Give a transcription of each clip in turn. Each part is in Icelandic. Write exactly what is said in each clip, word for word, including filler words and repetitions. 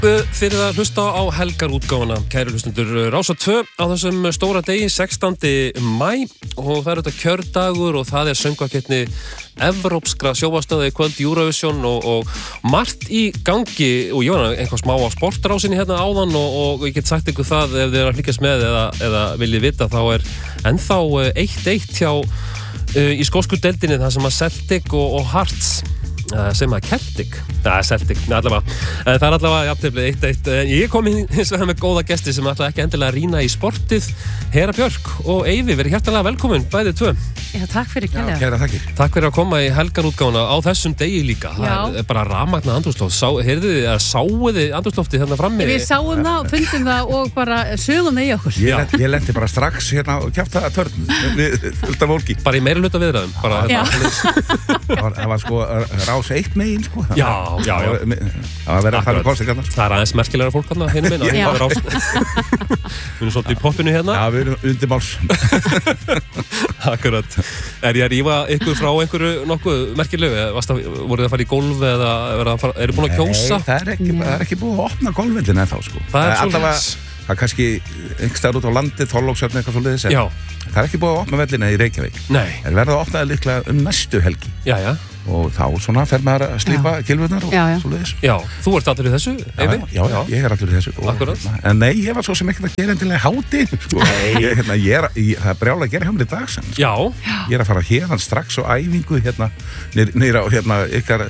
Fyrir að hlusta á helgarútgáfuna, kæru hlustundur, Rása tvö á þessum stóra degi, sextándi maí, og það er þetta kjördagur og það er söngvakeppni evrópskra sjónvarpsstöðva í kvöld Eurovision og, og margt í gangi, og ég var einhvað smá á sportrásinni hérna áðan og, og ég get sagt ykkur það ef þið er að fylgjast með eða, eða viljið vita, þá er ennþá eitt eitt hjá uh, í skosku deildinni það sem að Celtic og, og Hearts sem að Celtic, það er Celtic allavega, það er allavega jafntefli eitt eitt. Ég kom hins vegar með góða gesti sem ætla ekki endilega að rýna í sportið. Hera Björk og Eyvi, verið hjartanlega velkomin bæði tvö. Já, takk fyrir kærlega. Kæra þakkir. Takk fyrir að koma í helgarútgáfuna á þessum degi líka. Já. Það er bara rafmagnað andrúmsloft. Sá, heyrðuð þið að sáuð þið andrúmsloftið þarna frammi? Við sáum það, fundum það og bara sögum það í okkur. Ég, lent, ég lendi bara strax hérna og kjafta að törn við fullt af fólki. Bara í meiri hluta viðræðum. Bara, það, var, það var sko rás eitt megin sko. Já, já, já. Það var verið að fara kostingarnar. Það er aðeins merkilegra fólk hérna hinum inn. Já. Við erum svolítið í poppinu hérna. Já, við erum undirmáls. Akkurat. Er ég að rífa ykkur frá einhverju nokkuð merkilegu? Voruð þið að fara í golf eða eru búin að kjósa? Nei, það er ekki, það er ekki búið að opna golfvellin ennþá sko. Það er allavega, það er kannski einhverstaðar út á landi, Þorlákshöfn eitthvað svoleiðis. Já. Það er ekki búið að opna vellina í Reykjavík. Nei. Það verða að opna líklega um næstu helgi. Já, já. Og þá svona fer maður að slípa kilvurnar og Já, já. svoleiðis. Já, þú ert allur í þessu, Eyvi? Já, já, ég er allur í þessu. Og, Akkurat. hérna, en nei, ég var svo sem ekkert að gera endilega háti. Sko. Ég, hérna, ég er, ég, það er brjála að gera hjá mér í dag sem. Sko. Já. Ég er að fara hérna strax á æfingu hérna, nýra á hérna ykkar,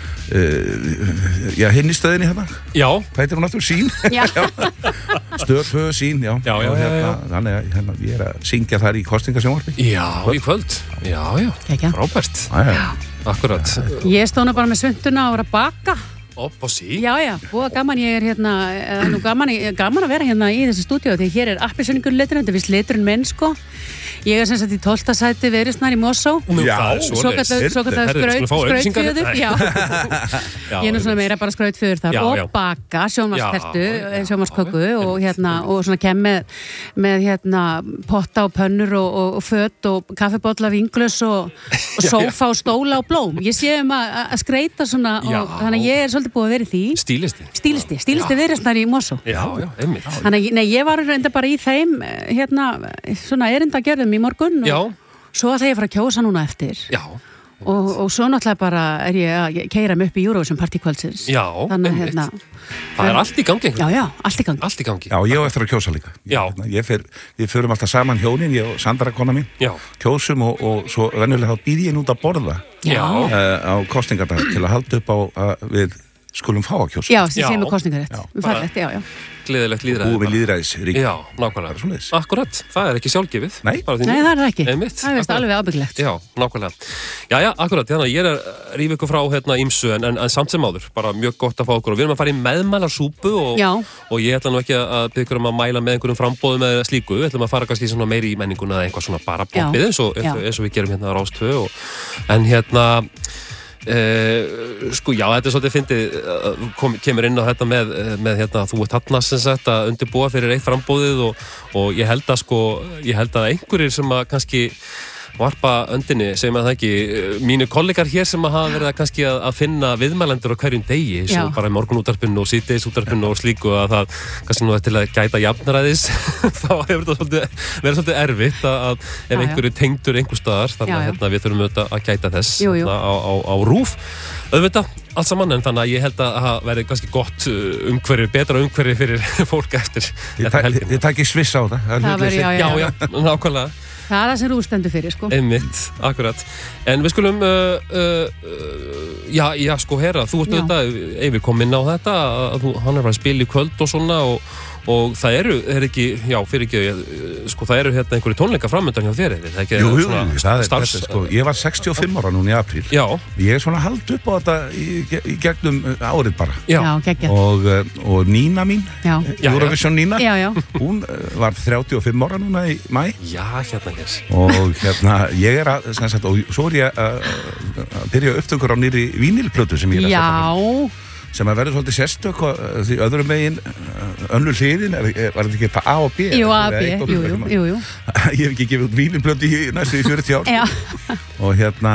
uh, já, hinn í stöðinni hérna. Já. Hvað heitir hún aftur? Sín? Já. Stöð tvö, sín, já. Já, já, Og já, hérna, já. Þannig að hérna, ég er að syngja þar í kostingasjónvarpi. Já, í kvöld. Já, já. Kekja. Frábært. Já, já. Akkurat. Ég stóna bara með svöntuna og var að baka. Opp og sí. Já, já, og gaman ég er hérna, eh, nú gaman, gaman að vera hérna í þessu stúdíu því hér er appelsínugur liturinn, þetta er vist liturinn minn sko. Ég er sem sagt í tólfta sæti Verisnar í Mosó. Nú, Já, það er svoleiðis. Svo kallar Herðu, skulum fá auglýsingar. skrautfjöður. Já. Já, Ég er nú svona meira bara skrautfjöður þar Já, já. og baka, sjónvarstertu, Já, já, sjónvarsköku já, já, og einmitt, hérna, og svona kem með, með hérna potta og pönnur og, og, og föt og kaffibólla, vínglös og, og sófa og stóla og blóm. Ég sé um að, að skreita svona og Já. þannig að ég er svolítið búið að vera í því. Stílisti. Stílisti, stílisti Verisnar í Mosó. Já, já, einmitt. Þannig að, ég- nei, ég var reynda bara í þeim, eh, hérna, svona erindagjörðum í morgun Já. og svo ætla ég að fara að kjósa núna eftir. Já. Og, og svo náttúrulega bara er ég að keyra mig upp í Eurovision partíkvöldsins. Já, Þannig að einmitt. hérna, Það er allt í gangi. já, já, allt í gangi. Allt í gangi. Já, ég á eftir að kjósa líka. Já. Ég, ég fer, við förum alltaf saman hjónin, ég og Sandra kona mín, Já. kjósum og, og svo venjulega þá býð ég nút að borða Já. uh, á kostingardag til að halda upp á að við skulum fá að kjósa. Já, sem Já. sé með kostningarétt. Já, Við bara- farið eftir, já, já. Gleðilegt líðræði. Búið við lýðræðisrík. Já, Bara nákvæmlega. svoleiðis. Akkurat, það er ekki sjálfgefið. Nei. Bara því Nei, miður. það er það ekki. Einmitt. Það er vist Akkurat. alveg ábyggilegt. Já, nákvæmlega. Já, já, akkurat, þannig að ég er að rífa ykkur frá hérna ímsu en, en, en samt sem áður, bara mjög gott að fá okkur og við erum að fara í meðmælarsúpu og, Já. og ég ætla nú ekki að byggja ykkur um að mæla með einhverjum frambóðum eða slíku, við ætlum að fara kannski svona meiri í menninguna eða einhvað svona bara Já. bombið eins og, eins, Já. og, eins og við gerum hérna á Rás tvö og, en hérna Uh, sko já, þetta er svolítið fyndið uh, kom, kemur inn á þetta með, með hérna, þú ert þarna sem sagt að undirbúa fyrir eitt frambóðið og, og ég held að sko, ég held að einhverjir sem að kannski varpa öndinni, segjum að það ekki mínu kollegar hér sem að hafa verið að kannski að, að finna viðmælendur á hverjum degi Já. sem bara í morgunútvarpinu og síðdegisútvarpinu og slíku að það, kannski nú til að gæta jafnræðis þá hefur þetta svolítið, verið svolítið erfitt að, að ef Já, já. einhverju tengdur einhver staðar þannig Já, að já. hérna, við þurfum auðvitað að gæta þess Jú, jú. hérna, á, á, á rúf auðvitað, allt saman en þannig að ég held að það verði kannski gott umhverfi, betra umhverfi fyrir fólk eftir, Þið eftir ta- helgina. þið takið sviss á það. Það verður, já, Já, já, nákvæmlega. Það er það sem rústendur fyrir, sko. Einmitt, akkurat. En við skulum, uh, uh, uh, já, já, sko, Hera, þú ert Já. auðvitað, Eyvi kom inn á þetta, að þú, hann er bara að spila í kvöld og svona og, og það eru, er ekki, já, fyrir ekki, uh, sko, það eru hérna einhverju tónleika framöndan hjá þér, er það ekki? Jú, jú, svona það er starfs- þetta, sko, ég var sextíu og fimm ára núna í apríl. Já, Ég er svona hald upp á þetta í, í gegnum árið bara. já, Já, geggjað. Og, uh, og Nína mín, Já. Já, Eurovision Nína, Já, já. hún uh, var þrjátíu og fimm ára núna í mæ. já, hérna hér. Og hérna, ég er að, sem sagt, og svo er ég að, að byrja upptökur á nýri vínilplötu sem ég er að setja fram. Já. Sem að verður svolítið sérstök og uh, því öðrum megin uh, önnur hliðin, er, er, var þetta ekki eitthvað A og B? Jú, A, Eða B, eitt og jú, B, jú, eitthvað. jú, jú. Ég hef ekki gefið út vínilplötu í næstu í fjörutíu ár. Já. Og hérna,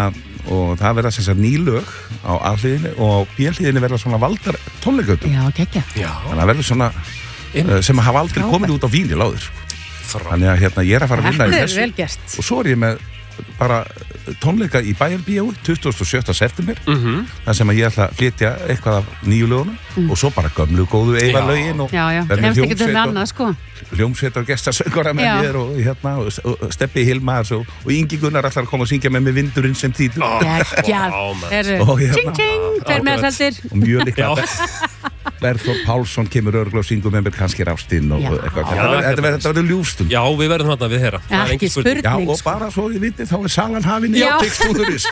og það verða sem sagt ný lög á A-hliðinni og B-hliðinni verða svona valdar tónleikautum. Já, geggja. Já. Þannig að verður svona uh, sem hafa aldrei Frábært. komið út á víni láður. Frá. Þannig að hérna ég er að fara að vinna í Þetta er þessu. vel gert. Og svo er ég með bara tónleika í Bæjarbíó tuttugasta og sjötta september Mhm. þar sem að ég ætla að flytja eitthvað af nýju lögunum og svo bara gömlu góðu Já. Eyva-lögin og Já, já, verður kemst ekki til hljómsveit með og- annað, sko. hljómsveit og gestasöngara með Já. mér og, hérna, og, og Steppi Hilmars og, og Ingi Gunnar ætlar að koma að syngja með mig Vindurinn sem títu Ó. Geggjað. Vá, maður. Herru, Og hérna- tjing, tjing, tveir Ágætt. meðsaldir. og mjög líklega Já. Ber- Berþór Pálsson kemur örgla og syngur með mér kannski Rástinn og Já. eitthvað. Já, Þetta verður- þetta verður- þetta verður ljúfstund. Já, við verðum þarna við heyra. Það er Ekki engin spurning. Já, spurning, og sko. bara svo ég viti, þá er salan hafin í Já. átíkstúðuris.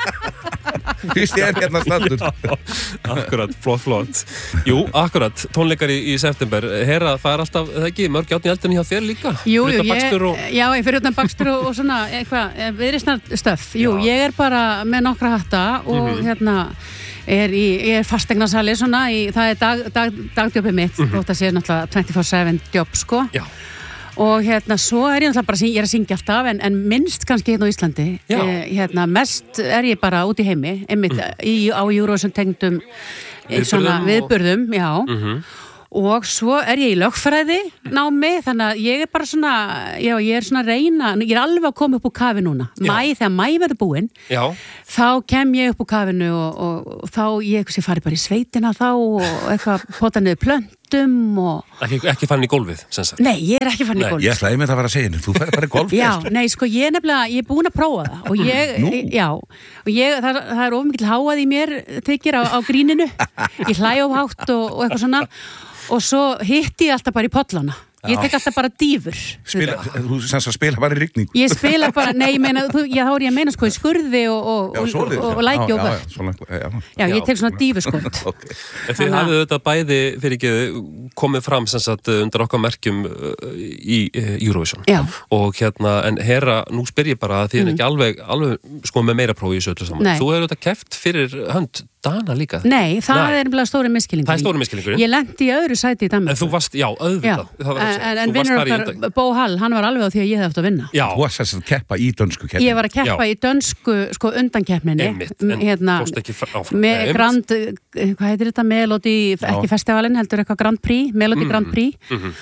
Fyrst ég er hérna standur. Akkurat, flott, flott. Jú, akkurat, tónleikar í, í september. Hera, það er alltaf, það ekki, mörg játni eldinni hjá þér líka? Jú, jú, Fyrir utan bakstur og... ég, já, ég fyrir utan bakstur og, og svona, eitthvað, viðrisnar stöf. Jú, Já. ég er bara með nokkra hatta og hérna, er í, ég er fasteignarsali svona, í, það er dag, dag, dagdjópið mitt, þótt að sé náttúrulega twenty-four seven jobb, sko. Já. Og hérna, svo er ég náttúrulega bara, að syng- ég er að syngja alltaf, en, en minnst kannski hérna á Íslandi. Já. Eh, hérna, mest er ég bara út í heimi, einmitt í, á Eurovision tengdum eh, svona Viðburðum og- viðburðum, já. Mhm. Og svo er ég í lögfræði námi, þannig að ég er bara svona, já, ég er svona að reyna, ég er alveg að koma upp úr kafi núna. Mæ, þegar mæ verður búinn, Já. þá kem ég upp úr kafinu og, og, og þá ég eitthvað sem fari bara í sveitina þá og eitthvað pota niður plöntum og... Ekki, ekki fann í gólfið, sem sagt. Nei, ég er ekki fann í Nei, gólf. Ég ætla einmitt að vera að segja henni, þú færi bara í Já, golfkæslu. nei, sko, ég er nefnilega, ég er búin að prófa það og ég, Nú? já, og ég, það, það er ofmikill háað í mér, þykir, á, á gríninu, ég hlæ of hátt og, og eitthvað svona og svo hitti ég alltaf bara í pollana. Ég tek alltaf bara dýfur. Spila, þú sem sagt spila bara í rigningu. Ég spila bara, nei, ég meina, þú- já, þá er ég að meina sko í skurði og, og, Já, og, svoleiðis, og, og já. lækja og Já, já, vörð. já, svona, já. Já, ég Já. tek svona dýfuskot. Ok. En þið Þannig að- hafið þetta bæði fyrir ekki komið fram sem sagt undir okkar merkjum uh, í uh, Eurovision. Já. Og hérna, en Hera, nú spyr ég bara að þið er ekki alveg, alveg sko með meira prófi í þessu öllu saman. Nei. Þú hefur þetta keft fyrir hönd Dana líka. Nei, það Nei. er nefnilega stóri miskilningur. Það er stóri misskilningurinn. Ég lendi í öðru sæti í En Danmark. þú varst, já, Já, auðvitað. Það var að en, segja. en Þú varst vinnur þar í okkar, undan- Bó Hall, hann var alveg á því að ég hefði átt að vinna. Já, Þú varst þess að keppa í dönsku keppni. Ég var að keppa Já. í dönsku sko undankeppninni Einmitt, en hérna, fórstu ekki fr- áfram. með Nei, einmitt. Grand, eh, hvað heitir þetta, Melody, ekki festivalin, heldur eitthvað Grand Prix, Melody Grand Prix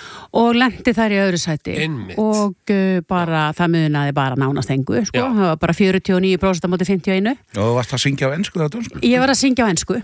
og lendi þær í öðru sæti Einmitt. og uh, bara, það munaði bara nánast engu, sko, Já. það var bara fjörutíu og níu prósent á móti fimmtíu og einu. Og þú varst að syngja á ensku eða dönsku? Ég var að syngja á ensku.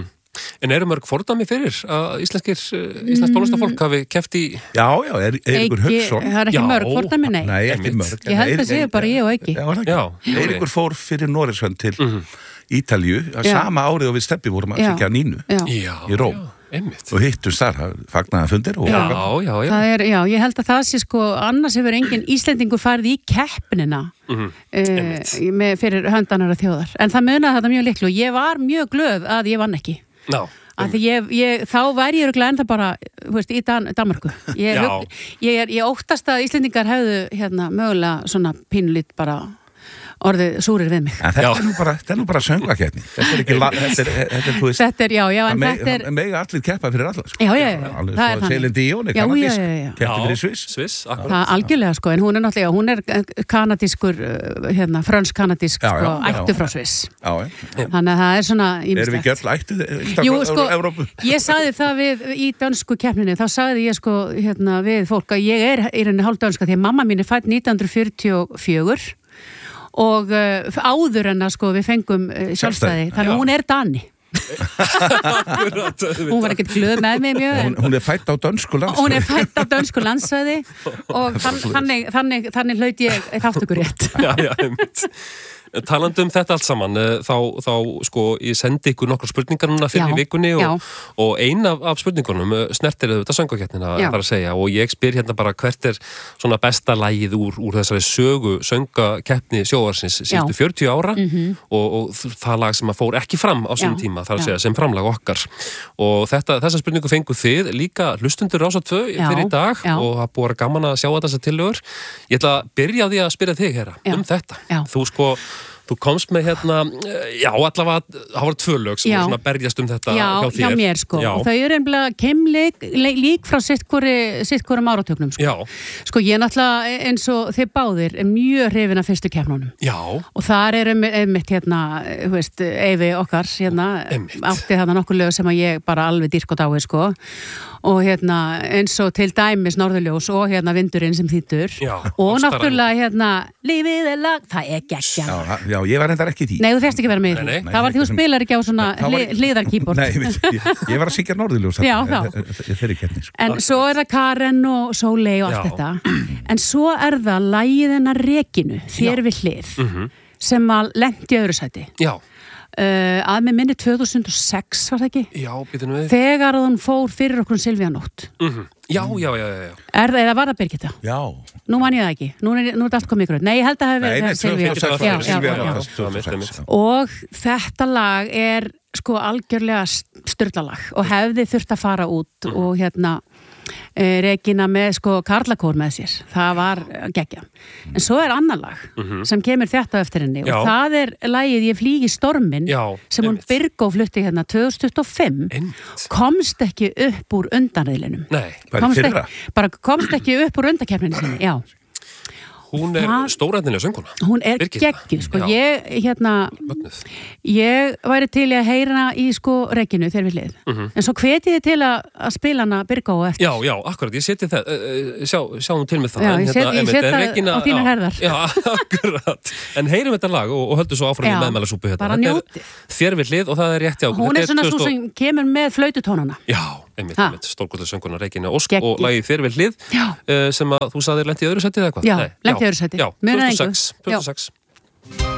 En eru mörg fordæmi fyrir að íslenskir, íslensk tónlistafólk hafi keft í... Já, já, er, Eiríkur Eiki- Hauksson. það er ekki Já. mörg fordæmi, nei. Nei, ekki Einmitt. mörg. Ég held að séu bara ég og Eiki. Já, var það Já, ekki? Eiríkur fór fyrir Noregsvönd til Ítalíu, að Já. sama árið og við Steppi vorum að Já. syngja Nínu Já. Já, í Róm. já, einmitt. Og hittust þar, fagnaða fundir og Já, eitthvað. já, já. Það er, já, ég held að það sé sko, annars hefur engin Íslendingur farið í keppnina Mhm. uh, með, fyrir höndanara þjóðar. En það munaði þetta mjög liklu og ég var mjög glöð að ég vann ekki. Já, Að því ég, ég, þá væri ég örugglega ennþá bara, þú veist, í Dan, Danmarku. Ég, Já. hug, ég, er, ég óttast að Íslendingar hefðu hérna mögulega svona pínulít bara orðið súrir við mig. En þetta Já. er nú bara, þetta er nú bara söngvakeppni. Þetta er ekki, la- þetta er, þetta er, þú veist, Þetta er, já, já, en það þetta er, mega, mega allir keppa fyrir alla, sko. já, já, já, Alveg það er svo þannig. Celine Dion er Já, já, kanadísk, já, já. keppti fyrir Sviss. Sviss, akkurat. Það algjörlega sko, en hún er náttúrulega, hún er kanadískur, uh, hérna, frönsk-kanadísk, Já, já, sko, já. ættu frá Sviss. Já, já. Þannig að það er svona Erum við ýmislegt. ekki öll ættið Jú, sko, Evrópu? ég sagði það við í dönsku keppninni, þá sagði ég sko hérna við fólk að ég er í rauninni hálf dönska því að mamma mín er fædd nítján hundruð fjörutíu og fjögur og uh, áður en að sko við fengum uh, sjálfstæði, þannig Já. að hún er Dani. Akkurat, Hún var ekkert glöð með mig mjög, en Hún, hún er fætt á dönsku lands. hún er fædd á dönsku landsvæði og þann, þannig, þannig, þannig hlaut ég þáttökur rétt. Já, já, einmitt. Talandi um þetta allt saman, eh, þá, þá sko, ég sendi ykkur nokkru spurningar núna fyrir Já, í vikunni já. og, og ein af, af spurningunum eh, snertir auðvitað söngvakeppnina, Já. þar að segja, og ég spyr hérna bara hvert er svona besta lagið úr, úr þessari sögu söngakeppni sjóarsins síðustu Já. fjörutíu ára og, og það lag sem að fór ekki fram á sínum Já, tíma, þar að já. segja, sem framlag okkar og þetta, þessa spurningu fengu þið líka hlustundur Rás tvö Já, fyrir í dag já. og það búið að vera gaman að sjá þessar tillögur. Ég ætla að byrja á því að spyrja þig, Hera, Já, um þetta. já. Þú sko Þú komst með hérna, já, allavega, það voru tvö lög sem Já. voru svona berjast um þetta Já, hjá þér. hjá mér sko. Já. Og þau eru einhverja keimleik lík frá sitt hvorum áratögnum sko. Já. Sko ég náttúrulega eins og þið báðir er mjög hrifin af fyrstu keppnunum. Já. Og þar er einmitt hérna, þú veist, Eyvi okkar hérna, Einmitt. átti þarna nokkur lög sem að ég bara alveg dýrk og dái sko. Og hérna eins og til dæmis Norðurljós og hérna Vindurinn sem þýttur. Já, Og ástarann. náttúrulega hérna Lífið er lag, það er geggjað. Já, já, ég var reyndar ekki í því. Nei, þú þérst ekki vera með Nei, því. nei. Það var því þú spilar ekki á svona Nei, það var- hli, hliðarkýbord. Nei, ég, ég, ég var að syngja Norðurljós. Já, þá. Þeirri keppni, sko. En svo er það Karen og Sóley og allt Já. þetta. En svo er það lagið hennar Regínu, þér við hlið, sem að lendi í öðru sæti. Já. Uh, að með minni tvö þúsund og sex, var það ekki? Já, býtum við. Þegar hún fór fyrir okkur um Silvíanótt. Mm Já, já, já, já, já. Er það, eða var það Birgitta? Já. Nú man ég það ekki. Nú er, nú er þetta allt komið ykkur. Nei, ég held að það hefur Nei, nei, verið Silvía. tvö þúsund og sex Já, var já, Silvía já, já. Nótt, tvö þúsund og sex. Og þetta lag er sko algjörlega styrlalag og hefði þurft að fara út og hérna e, Regína með sko karlakór með sér. Það var geggja. En svo er annar lag sem kemur þetta eftir henni Já. og það er lagið Ég flýg í storminn Já, sem hún einmitt. Birgó flutti hérna tvö þúsund tuttugu og fimm. Einmitt. Komst ekki upp úr undanriðlinum. Nei, Bara í Komst fyrra. ekki, bara komst ekki upp úr undakeppninu sinni, já. hún er Það- stórætnilega sönguna. Hún er Birgitta. geggjuð, sko, Já. ég, hérna, Mögnuð. ég væri til í að heyra hana í, sko, Regínu þegar við lið. En svo hvetið þið til að, að spila hana Birgó á eftir. Já, já, akkurat, ég seti það, uh, sjá, sjá nú til með það. Já, En ég set- ég einmitt, set en það Regína- á þínar já, herðar. Já, akkurat. En heyrum þetta lag og, og höldum svo áfram Já, í meðmælasúpu hérna. bara Þetta er njótið. Þér við hlið og það er rétt hjá okkur. Hún Þetta er svona tvö þúsund svo og- sem kemur með flaututónana. Já, einmitt, Ha. einmitt, stórkvöldu sönguna Regína Ósk Geggjuð. og lagið Þér við hlið Já. uh, sem að þú sagðir lenti í öðru sæti eða hvað? Já, Nei, lenti í öðru sæti. Já, Munar engu. tvö þúsund og sex, tvö þúsund og sex.